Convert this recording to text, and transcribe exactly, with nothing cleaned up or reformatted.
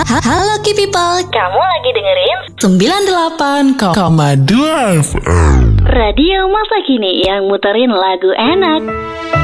Halo Ki People, kamu lagi dengerin sembilan puluh delapan koma dua dua F M Radio Masa Kini yang muterin lagu enak.